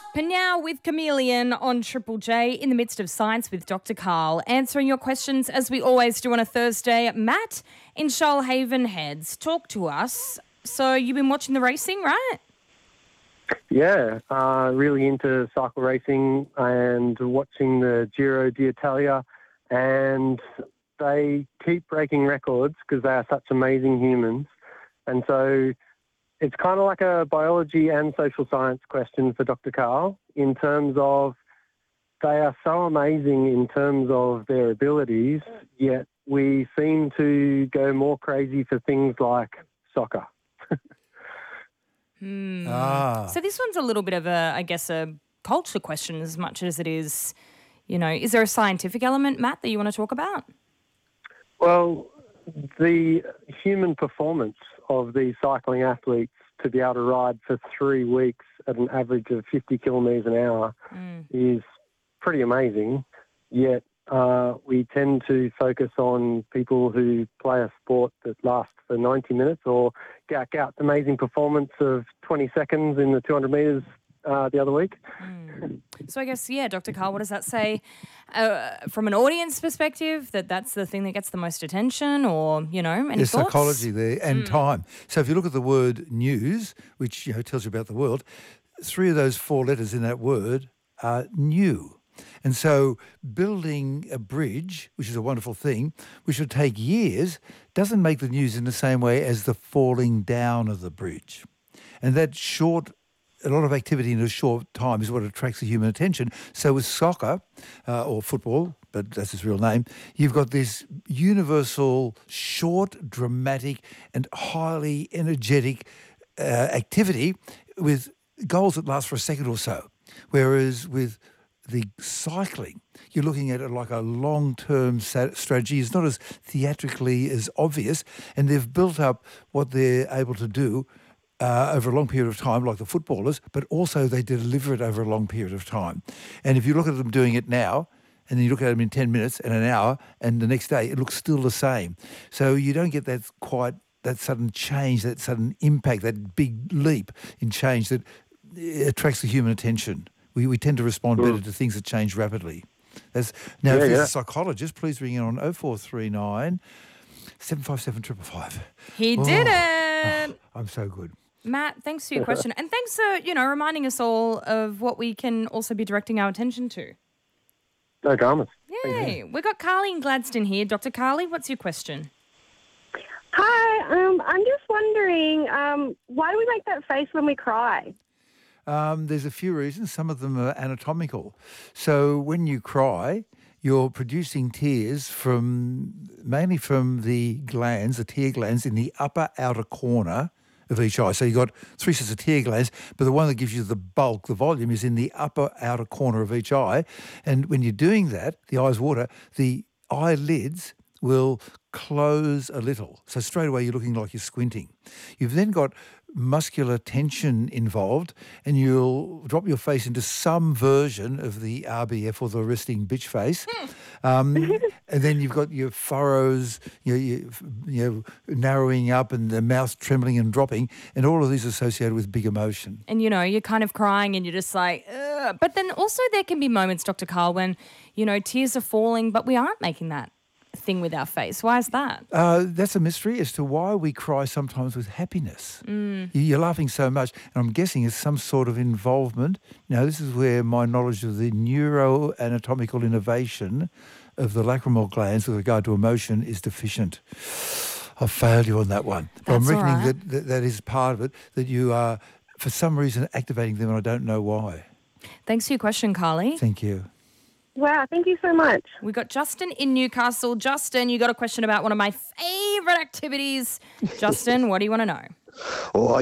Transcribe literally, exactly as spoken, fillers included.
Panyao with Chameleon on Triple J in the midst of Science with Doctor Carl, answering your questions as we always do on a Thursday. Matt in Shoalhaven Heads, talk to us. So you've been watching the racing, right? Yeah, uh, really into cycle racing and watching the Giro d'Italia, and they keep breaking records because they are such amazing humans. And so it's kind of like a biology and social science question for Doctor Carl in terms of they are so amazing in terms of their abilities, yet we seem to go more crazy for things like soccer. Hmm. Ah. So this one's a little bit of a, I guess, a culture question as much as it is, you know, is there a scientific element, Matt, that you want to talk about? Well, the human performance of these cycling athletes to be able to ride for three weeks at an average of fifty kilometres an hour Mm. is pretty amazing, yet uh, we tend to focus on people who play a sport that lasts for ninety minutes or get out amazing performance of twenty seconds in the two hundred metres uh, the other week. Mm. So I guess, yeah, Doctor Carl, what does that say uh, from an audience perspective, that that's the thing that gets the most attention, or, you know, any There's thoughts? psychology there and Mm. time. So if you look at the word news, which you know tells you about the world, three of those four letters in that word are new. And so building a bridge, which is a wonderful thing, which would take years, doesn't make the news in the same way as the falling down of the bridge. And that short, a lot of activity in a short time is what attracts the human attention. So with soccer, uh, or football, but that's its real name, you've got this universal, short, dramatic and highly energetic uh, activity with goals that last for a second or so. Whereas with the cycling, you're looking at it like a long-term strategy. It's not as theatrically as obvious, and they've built up what they're able to do uh, over a long period of time, like the footballers, but also they deliver it over a long period of time. And if you look at them doing it now, and then you look at them in ten minutes and an hour, and the next day, it looks still the same. So you don't get that quite, that sudden change, that sudden impact, that big leap in change that attracts the human attention. We, we tend to respond better to things that change rapidly. That's, now, Yeah, if there's yeah. a psychologist, please ring in on oh four three nine, seven five seven, five five five. He Oh, did it! I'm so good. Matt, thanks for your question. And thanks for, you know, reminding us all of what we can also be directing our attention to. No dramas. Yay. We've got Carly in Gladstone here. Doctor Carly, what's your question? Hi, um, I'm just wondering, um, why do we make that face when we cry? Um, there's a few reasons. Some of them are anatomical. So when you cry, you're producing tears from mainly from the glands, the tear glands in the upper outer corner of each eye. So you've got three sets of tear glands, but the one that gives you the bulk, the volume, is in the upper outer corner of each eye. And when you're doing that, the eyes water, the eyelids will close a little. So straight away you're looking like you're squinting. You've then got muscular tension involved, and you'll drop your face into some version of the R B F, or the resting bitch face. Um, and then you've got your furrows, you know, you, you know, narrowing up, and the mouth trembling and dropping, and all of these are associated with big emotion. And, you know, you're kind of crying and you're just like, ugh. But then also there can be moments, Doctor Carl, when, you know, tears are falling, but we aren't making that thing with our face. Why is that? Uh, that's a mystery as to why we cry sometimes with happiness. Mm. You- You're laughing so much, and I'm guessing it's some sort of involvement. Now, this is where my knowledge of the neuroanatomical innovation of the lacrimal glands with regard to emotion is deficient. I've failed you on that one. But I'm That's all reckoning right. that, that that is part of it, that you are, for some reason, activating them, and I don't know why. Thanks for your question, Carly. Thank you. Wow, thank you so much. We got Justin in Newcastle. Justin, you got a question about one of my favourite activities. Justin, what do you want to know? Well,